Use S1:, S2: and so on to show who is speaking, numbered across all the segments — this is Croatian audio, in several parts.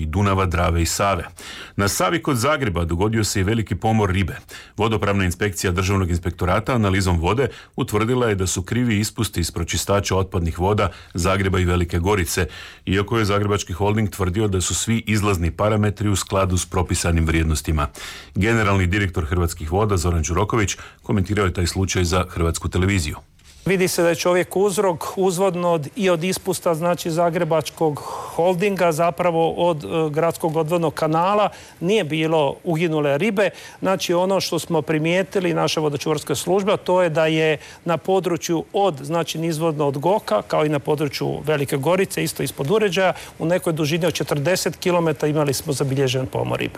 S1: i Dunava, Drave i Save. Na Savi kod Zagreba dogodio se i veliki pomor ribe. Vodopravna inspekcija Državnog inspektorata analizom vode utvrdila je da su krivi ispusti iz pročistača otpadnih voda Zagreba i Velike Gorice, iako je Zagrebački holding tvrdio da su svi izlazni parametri u skladu s propisanim vrijednostima. Generalni direktor Hrvatskih voda Zoran Đuroković komentirao je taj slučaj za Hrvatsku televiziju.
S2: Vidi se da je čovjek uzrok uzvodno i od ispusta, znači Zagrebačkog holdinga, zapravo od gradskog odvodnog kanala nije bilo uginule ribe. Znači ono što smo primijetili naše vodočuvarske službe, to je da je na području nizvodno od Goka, kao i na području Velike Gorice, isto ispod uređaja, u nekoj dužini od 40 km imali smo zabilježen pomor ribe.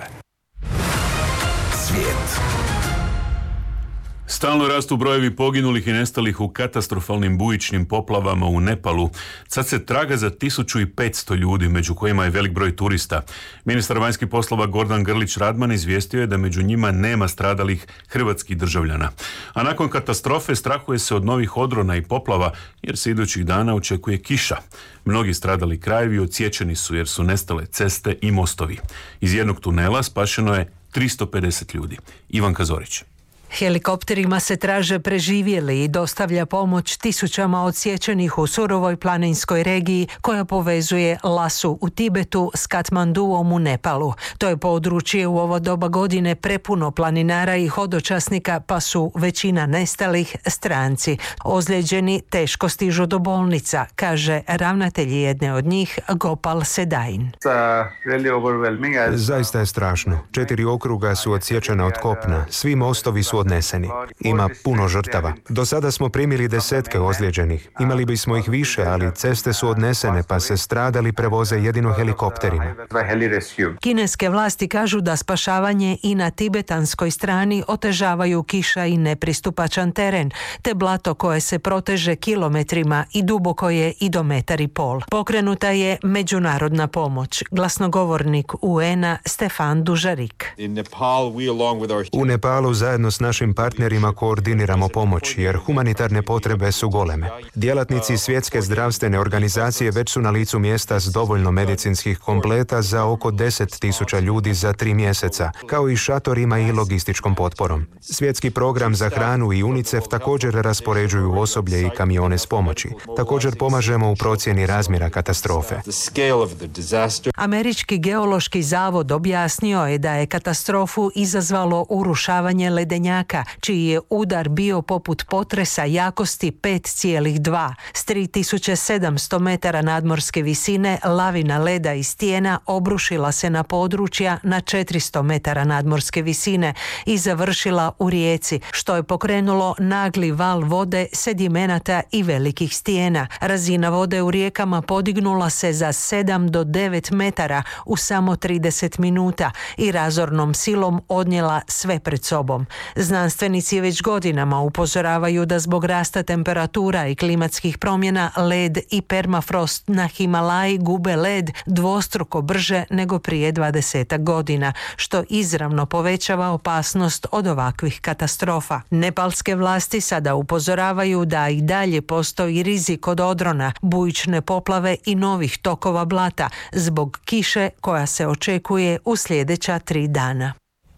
S3: Svijet.
S1: Stalno rastu brojevi poginulih i nestalih u katastrofalnim bujičnim poplavama u Nepalu. Sad se traga za 1500 ljudi, među kojima je velik broj turista. Ministar vanjskih poslova Gordan Grlić Radman izvijestio je da među njima nema stradalih hrvatskih državljana. A nakon katastrofe strahuje se od novih odrona i poplava, jer se idućih dana očekuje kiša. Mnogi stradali krajevi odsječeni su jer su nestale ceste i mostovi. Iz jednog tunela spašeno je 350 ljudi. Ivanka Zorić.
S4: Helikopterima se traže preživjeli i dostavlja pomoć tisućama odsječenih u surovoj planinskoj regiji koja povezuje Lasu u Tibetu s Katmanduom u Nepalu. To je područje u ovo doba godine prepuno planinara i hodočasnika, pa su većina nestalih stranci. Ozlijeđeni teško stižu do bolnica, kaže ravnatelj jedne od njih Gopal Sedain.
S5: Zaista je strašno. 4 okruga su odsječena od kopna. Svi mostovi su odneseni. Ima puno žrtava. Do sada smo primili desetke ozlijeđenih. Imali bismo ih više, ali ceste su odnesene, pa se stradali prevoze jedino helikopterima.
S4: Kineske vlasti kažu da spašavanje i na tibetanskoj strani otežavaju kiša i nepristupačan teren, te blato koje se proteže kilometrima i duboko je i do 1,5 metra. Pokrenuta je međunarodna pomoć. Glasnogovornik UN-a Stefan Dužarik.
S5: U Nepalu zajedno s našim partnerima koordiniramo pomoć, jer humanitarne potrebe su goleme. Djelatnici Svjetske zdravstvene organizacije već su na licu mjesta s dovoljno medicinskih kompleta za oko 10.000 ljudi za 3 mjeseca, kao i šatorima i logističkom potporom. Svjetski program za hranu i UNICEF također raspoređuju osoblje i kamione s pomoći. Također pomažemo u procjeni razmjera katastrofe.
S4: Američki geološki zavod objasnio je da je katastrofu izazvalo urušavanje ledenjaka, čiji je udar bio poput potresa jakosti 5,2. S 3700 metara nadmorske visine lavina leda i stijena obrušila se na područja na 400 metara nadmorske visine i završila u rijeci, što je pokrenulo nagli val vode, sedimenata i velikih stijena. Razina vode u rijekama podignula se za 7 do 9 metara u samo 30 minuta i razornom silom odnijela sve pred sobom. Znanstvenici već godinama upozoravaju da zbog rasta temperatura i klimatskih promjena led i permafrost na Himalaji gube led dvostruko brže nego prije 20 godina, što izravno povećava opasnost od ovakvih katastrofa. Nepalske vlasti sada upozoravaju da i dalje postoji rizik od odrona, bujične poplave i novih tokova blata zbog kiše koja se očekuje u sljedeća 3 dana.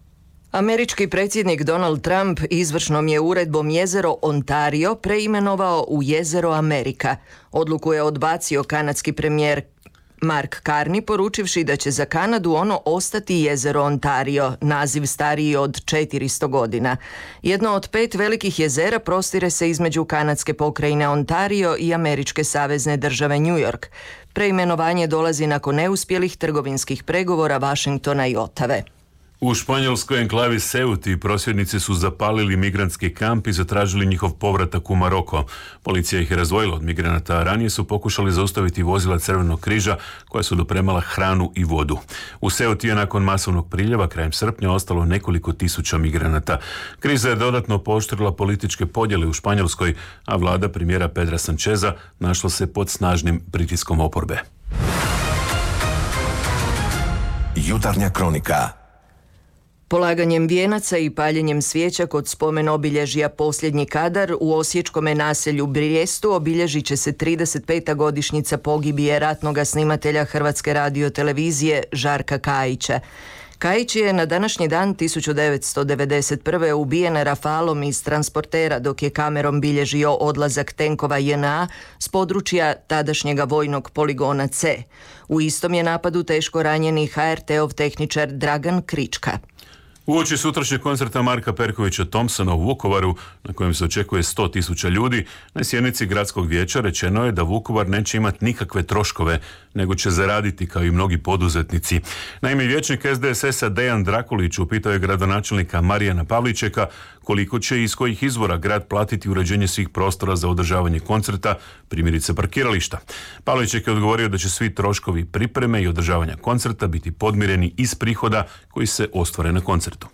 S6: Američki predsjednik Donald Trump izvršnom je uredbom jezero Ontario preimenovao u jezero Amerika. Odluku je odbacio kanadski premijer Mark Carney, poručivši da će za Kanadu ono ostati jezero Ontario, naziv stariji od 400 godina. Jedno od 5 velikih jezera prostire se između kanadske pokrajine Ontario i američke savezne države New York. Preimenovanje dolazi nakon neuspjelih trgovinskih pregovora Washingtona i Ottave.
S1: U španjolskoj enklavi Ceuti prosvjednici su zapalili migrantski kamp i zatražili njihov povratak u Maroko. Policija ih je razdvojila od migranata, a ranije su pokušali zaustaviti vozila Crvenog križa koja su dopremala hranu i vodu. U Ceuti je nakon masovnog priljeva krajem srpnja ostalo nekoliko tisuća migranata. Kriza je dodatno pooštrila političke podjele u Španjolskoj, a vlada premijera Pedra Sancheza našla se pod snažnim pritiskom oporbe.
S3: Jutarnja kronika.
S6: Polaganjem vijenaca i paljenjem svijeća kod spomen obilježja Posljednji kadar u osječkome naselju Brijestu obilježit će se 35. godišnjica pogibije ratnoga snimatelja Hrvatske radiotelevizije Žarka Kajića. Kajić je na današnji dan 1991. ubijen rafalom iz transportera dok je kamerom bilježio odlazak tenkova JNA s područja tadašnjega vojnog poligona C. U istom je napadu teško ranjeni HRT-ov tehničar Dragan Krička.
S1: Uoči sutrašnjeg koncerta Marka Perkovića Thompsona u Vukovaru, na kojem se očekuje 100.000 ljudi, na sjednici gradskog vijeća rečeno je da Vukovar neće imati nikakve troškove, nego će zaraditi kao i mnogi poduzetnici. Naime, vijećnik SDSS-a Dejan Drakulić upitao je gradonačelnika Marijana Pavličeka koliko će i iz kojih izvora grad platiti uređenje svih prostora za održavanje koncerta, primjerice parkirališta. Pavliček je odgovorio da će svi troškovi pripreme i održavanja koncerta biti podmireni iz prihoda koji se ostvare na koncertu.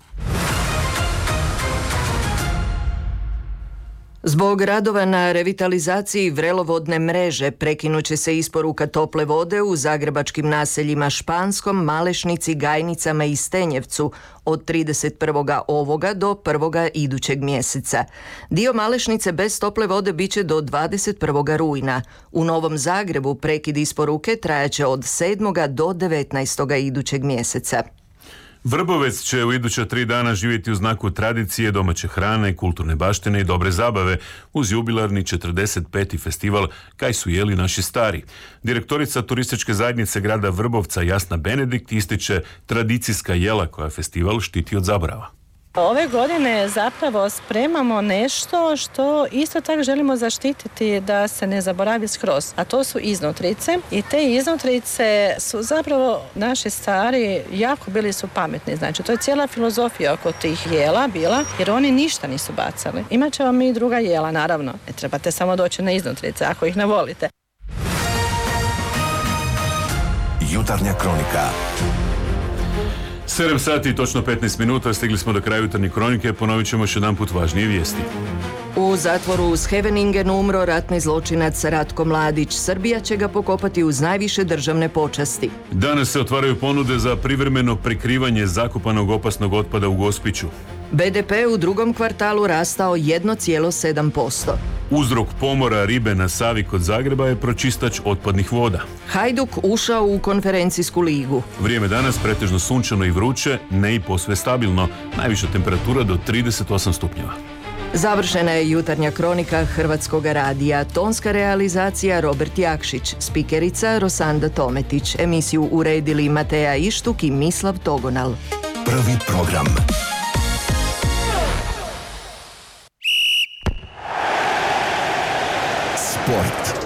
S6: Zbog radova na revitalizaciji vrelovodne mreže prekinut će se isporuka tople vode u zagrebačkim naseljima Španskom, Malešnici, Gajnicama i Stenjevcu od 31. ovoga do 1. idućeg mjeseca. Dio Malešnice bez tople vode bit će do 21. rujna. U Novom Zagrebu prekid isporuke trajaće od 7. do 19. idućeg mjeseca.
S1: Vrbovec će u iduća 3 dana živjeti u znaku tradicije, domaće hrane, kulturne baštine i dobre zabave uz jubilarni 45. festival Kaj su jeli naši stari. Direktorica turističke zajednice grada Vrbovca Jasna Benedikt ističe tradicijska jela koja festival štiti od zaborava.
S3: Ove godine zapravo spremamo nešto što isto tako želimo zaštititi da se ne zaboravi skroz, a to su iznutrice i te iznutrice su zapravo naši stari jako bili su pametni, znači to je cijela filozofija oko tih jela bila jer oni ništa nisu bacali. Imat ćemo mi i druga jela naravno, ne trebate samo doći na iznutrice ako ih ne volite.
S7: Jutarnja kronika.
S1: 7 sati i točno 15 minuta, stigli smo do kraja jutarnje kronike, ponovit ćemo još jedan put važnije vijesti.
S6: U zatvoru u Scheveningenu umro ratni zločinac Ratko Mladić. Srbija će ga pokopati uz najviše državne počasti.
S1: Danas se otvaraju ponude za privremeno prikrivanje zakopanog opasnog otpada u Gospiću.
S6: BDP u drugom kvartalu rastao 1,7%.
S1: Uzrok pomora ribe na Savi kod Zagreba je pročistač otpadnih voda.
S6: Hajduk ušao u konferencijsku ligu.
S1: Vrijeme danas pretežno sunčano i vruće, ne i posve stabilno. Najviša temperatura do 38 stupnjeva.
S6: Završena je jutarnja kronika Hrvatskog radija. Tonska realizacija Robert Jakšić, spikerica Rosanda Tometić. Emisiju uredili Mateja Ištuk i Mislav Togonal.
S7: Prvi program. Sport.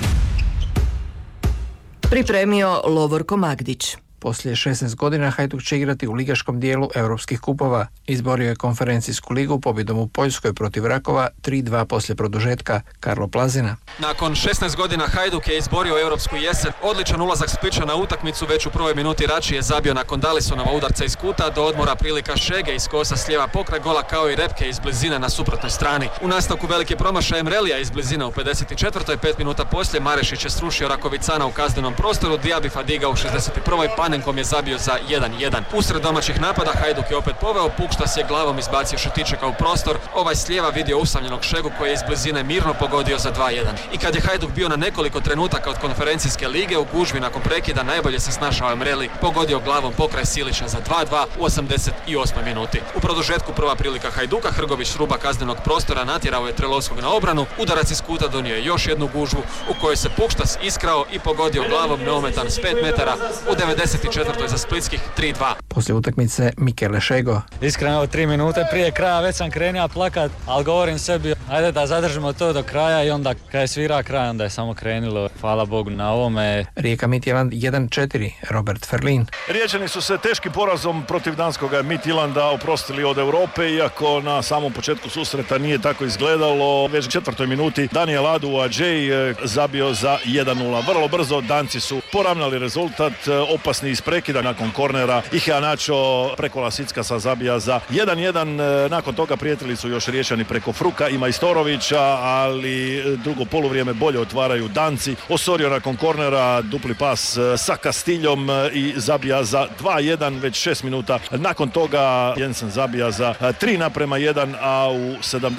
S6: Pripremio Lovorko Magdić.
S8: Poslije 16 godina Hajduk će igrati u ligaškom dijelu europskih kupova. Izborio je konferencijsku ligu pobjedom u Poljskoj protiv Rakova 3-2 poslije produžetka. Karlo Plazina.
S9: Nakon 16 godina Hajduk je izborio europsku jesen. Odličan ulazak Splića na utakmicu, već u prvoj minuti Rači je zabio nakon Dalisonova udarca iz kuta, do odmora prilika Šege iz kosa s lijeva pokraj gola kao i Repke iz blizine na suprotnoj strani. U nastavku veliki promašaj Emrelija iz blizine u 54. 5 minuta poslije Marešić je srušio Rakovicana u kaznenom prostoru, Diaby Fadiga u 61. Panenkom je zabio za 1-1. Usred domaćih napada Hajduk je opet poveo, Pukštas je glavom izbacio Šutičeka u prostor, ovaj s lijeva vidio usamljenog Šegu koji je iz blizine mirno pogodio za 2-1. I kad je Hajduk bio na nekoliko trenutaka od konferencijske lige, u gužvi nakon prekida najbolje se snašao Emreli, pogodio glavom pokraj Silića za 2-2 u 88. minuti. U produžetku prva prilika Hajduka, Hrgović s ruba kaznenog prostora natjerao je Trelovskog na obranu, udarac iz kuta donio je još jednu gužvu u kojoj se Pukštas iskrao i pogodio glavom neometan s 5 metara u 94. za splitskih 3-2.
S8: Poslije utakmice Mikele Šego.
S10: Iskreno 3 minute prije kraja već sam krenio plakat, ali govorim sebi ajde da zadržimo to do kraja i onda kad je svira kraj onda je samo krenilo. Hvala Bogu na ovome.
S8: Rijeka Midtjylland 1-4, Robert Ferlin.
S11: Riječani su se teškim porazom protiv danskog Midtjylanda oprostili od Europe, iako na samom početku susreta nije tako izgledalo. Već u 4. minuti Daniel Aduadžej zabio za 1-0. Vrlo brzo Danci su poravnali rezultat, opasni iz prekida nakon kornera i Heanacho preko Lasicka zabija za 1-1. Nakon toga prijetili su još Riječani preko Fruka i Majstorovića, ali drugo poluvrijeme bolje otvaraju Danci. Osorio nakon kornera, dupli pas sa Kastiljom i zabija za 2-1 već 6 minuta. Nakon toga Jensen zabija za 3:1, a u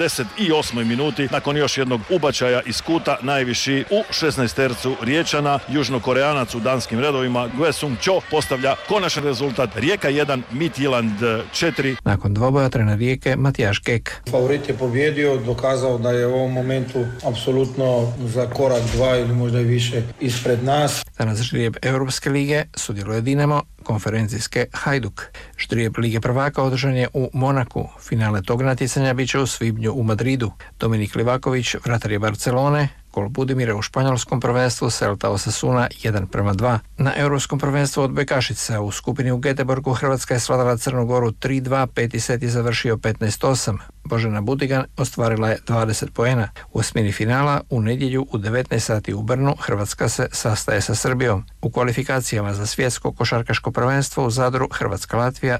S11: 78. minuti nakon još jednog ubačaja iz kuta najviši u 16-tercu Riječana, južnokoreanac u danskim redovima Gue Sung Cho postavlja konačan rezultat. Rijeka 1, Midtjylland 4.
S8: Nakon dvoboja trener Rijeke Matijaš Kek.
S12: Favorit je pobjedio, dokazao da je u ovom momentu apsolutno za korak 2 ili možda i više ispred nas.
S8: Danas ždrijeb Europske lige sudjeluje Dinamo, konferencijske Hajduk. Ždrijeb Lige prvaka održan je u Monaku. Finale tog natjecanja bit će u svibnju u Madridu. Dominik Livaković, vratar je Barcelone, gol Budimira u španjolskom prvenstvu Celta Osasuna 1:2. Na europskom prvenstvu odbojkašica u skupini u Göteborgu Hrvatska je svladala Crnu Goru 3:2, peti set je završio 15:8. Božena Budigan ostvarila je 20 poena. U osmini finala u nedjelju u 19 sati u Brnu Hrvatska se sastaje sa Srbijom. U kvalifikacijama za svjetsko košarkaško prvenstvo u Zadru Hrvatska-Latvija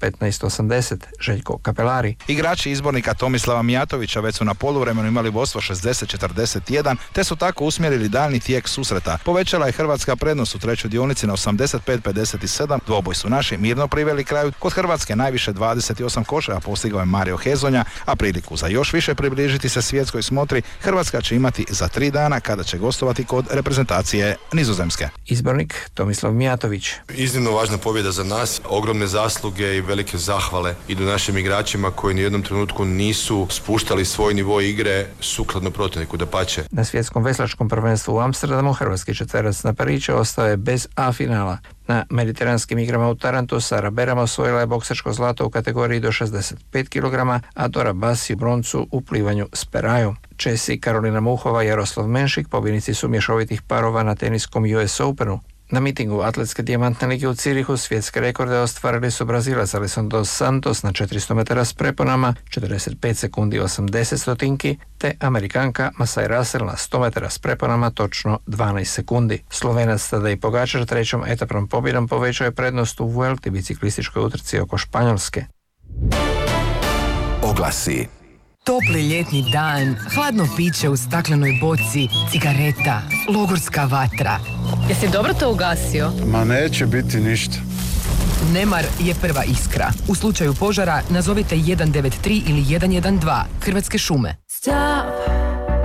S8: 115-80. Željko Kapelari.
S13: Igrači izbornika Tomislava Mijatovića već su na poluvremenu imali vodstvo 60-41, te su tako usmjerili daljnji tijek susreta. Povećala je Hrvatska prednost u trećoj dionici na 85-57. Dvoboj su naši mirno priveli kraju. Kod Hrvatske najviše 28 koševa postigao je Mario Hezonja, a priliku za još više približiti se svjetskoj smotri Hrvatska će imati za 3 dana kada će gostovati kod reprezentacije Nizozemske.
S8: Izbornik Tomislav Mijatović.
S14: Iznimno važna pobjeda za nas, ogromne zasluge i velike zahvale idu našim igračima koji ni u jednom trenutku nisu spuštali svoj nivo igre sukladno protivniku, dapače.
S8: Na svjetskom veslačkom prvenstvu u Amsterdamu hrvatski četverac na Pariće ostao je bez A finala. Na mediteranskim igrama u Tarantu Sara Beram osvojila je boksačko zlato u kategoriji do 65 kg, a Dora Basi broncu u plivanju s perajom. Česi Karolina Muhova i Jaroslav Menšik pobjednici su mješovitih parova na teniskom US Openu. Na mitingu Atletske dijamantne lige u Cirihu svjetske rekorde ostvarili su Brazilac Alisson dos Santos na 400 metara s preponama 45 sekundi 80 stotinki, te Amerikanka Masai Russell na 100 metara s preponama točno 12 sekundi. Slovenac Tadej Pogačar trećom etapnom pobjedom povećao je prednost u Vuelti biciklističkoj utrci oko Španjolske.
S7: Oglasi.
S15: Topli ljetni dan, hladno piće u staklenoj boci, cigareta, logorska vatra. Jesi dobro to ugasio?
S16: Ma neće biti ništa.
S15: Nemar je prva iskra. U slučaju požara nazovite 193 ili 112. Hrvatske šume. Stop.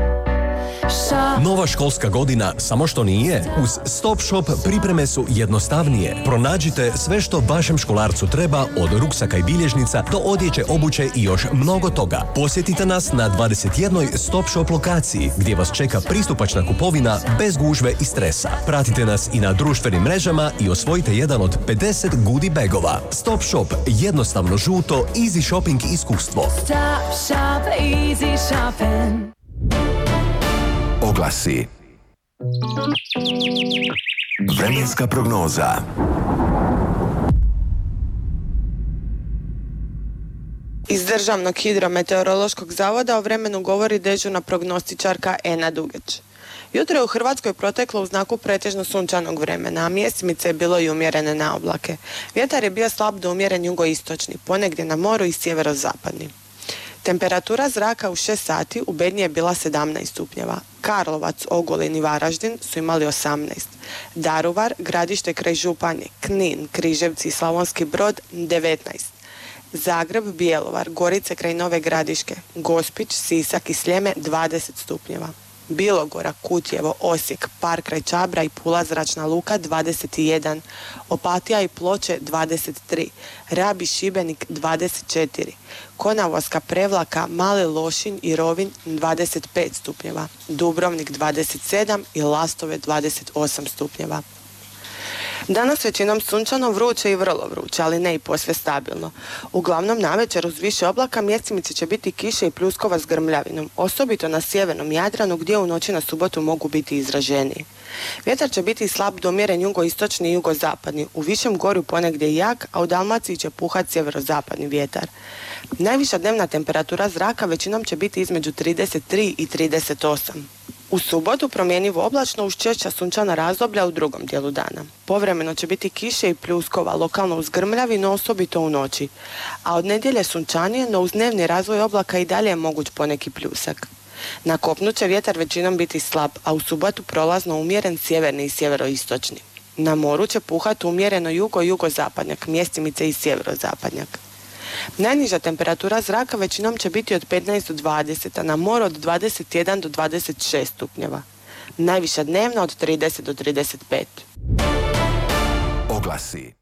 S17: Nova školska godina samo što nije. Uz Stop Shop pripreme su jednostavnije. Pronađite sve što vašem školarcu treba, od ruksaka i bilježnica do odjeće, obuće i još mnogo toga. Posjetite nas na 21. Stop Shop lokaciji gdje vas čeka pristupačna kupovina bez gužve i stresa. Pratite nas i na društvenim mrežama i osvojite jedan od 50 goodie bagova. Stop Shop, jednostavno žuto, easy shopping iskustvo.
S7: Stop Shop, easy shopping. Oglasi. Vremenska prognoza.
S18: Iz Državnog hidrometeorološkog zavoda o vremenu govori dežurna prognostičarka Ena Dugeć. Jutro je u Hrvatskoj proteklo u znaku pretežno sunčanog vremena, a mjesimice je bilo i umjerene na oblake. Vjetar je bio slab do umjeren jugoistočni, ponegdje na moru i sjeverozapadni. Temperatura zraka u 6 sati u Bednji je bila 17 stupnjeva. Karlovac, Ogulin i Varaždin su imali 18. Daruvar, Gradište kraj Županje, Knin, Križevci i Slavonski Brod 19. Zagreb, Bjelovar, Gorice kraj Nove Gradiške, Gospić, Sisak i Sljeme 20 stupnjeva. Bilogora, Kutjevo, Osijek, Par kraj Čabra i Pula zračna luka 21, Opatija i Ploče 23, Rab i Šibenik 24, Konavoska, Prevlaka, Mali Lošinj i Rovinj 25 stupnjeva, Dubrovnik 27 i Lastove 28 stupnjeva. Danas većinom sunčano, vruće i vrlo vruće, ali ne i posve stabilno. Uglavnom navečer uz više oblaka mjesimice će biti kiše i pljuskova s grmljavinom, osobito na sjevernom Jadranu gdje u noći na subotu mogu biti izraženiji. Vjetar će biti slab do umjeren jugoistočni i jugozapadni, u višem gorju ponegdje jak, a u Dalmaciji će puhati sjeverozapadni vjetar. Najviša dnevna temperatura zraka većinom će biti između 33 i 38. U subotu promjenjivo oblačno uz češća sunčana razdoblja u drugom dijelu dana. Povremeno će biti kiše i pljuskova, lokalno uz grmljavi, no osobito u noći. A od nedjelje sunčanije, no uz dnevni razvoj oblaka i dalje je moguć poneki pljusak. Na kopnu će vjetar većinom biti slab, a u subotu prolazno umjeren sjeverni i sjeveroistočni. Na moru će puhati umjereno jugo-jugozapadnjak, mjestimice i sjeverozapadnjak. Najniža temperatura zraka većinom će biti od 15 do 20, a na moru od 21 do 26 stupnjeva. Najviša dnevna od 30 do 35.
S7: Oglasi.